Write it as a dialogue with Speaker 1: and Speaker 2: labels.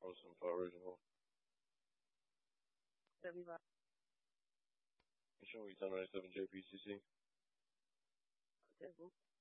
Speaker 1: Awesome for original.
Speaker 2: Everybody.
Speaker 1: Show me 1097 JPCC.
Speaker 2: Table.